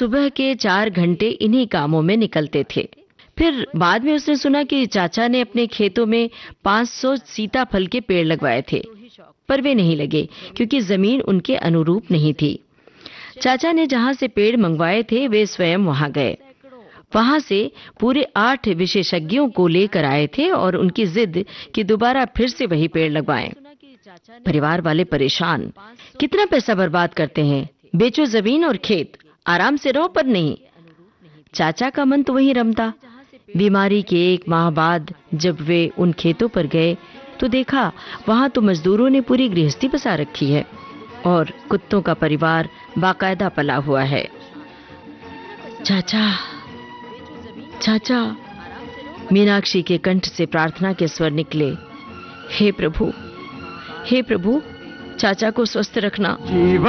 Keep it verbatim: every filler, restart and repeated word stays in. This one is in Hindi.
सुबह के चार घंटे इन्हीं कामों में निकलते थे। फिर बाद में उसने सुना कि चाचा ने अपने खेतों में पाँच सौ सीताफल के पेड़ लगवाए थे, पर वे नहीं लगे क्योंकि जमीन उनके अनुरूप नहीं थी। चाचा ने जहां से पेड़ मंगवाए थे वे स्वयं वहां गए। वहां से पूरे आठ विशेषज्ञों को लेकर आए थे और उनकी जिद कि दोबारा फिर से वही पेड़ लगवाएं। परिवार वाले परेशान, कितना पैसा बर्बाद करते हैं, बेचो जमीन और खेत, आराम से रहो पर नहीं। चाचा का मन तो वहीं रमता। बीमारी के एक माह बाद जब वे उन खेतों पर गए तो देखा वहां तो मजदूरों ने पूरी गृहस्थी बसा रखी है और कुत्तों का परिवार बाकायदा पला हुआ है। चाचा, चाचा, मीनाक्षी के कंठ से प्रार्थना के स्वर निकले। हे प्रभु, हे प्रभु, चाचा को स्वस्थ रखना।